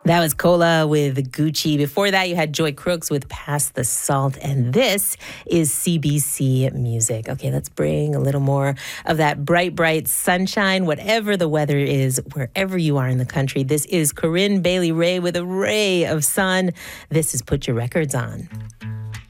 That was Cola with Gucci. Before that, you had Joy Crooks with Pass the Salt. And this is CBC Music. Okay, let's bring a little more of that bright, bright sunshine, whatever the weather is, wherever you are in the country. This is Corinne Bailey Rae with a ray of sun. This is Put Your Records On.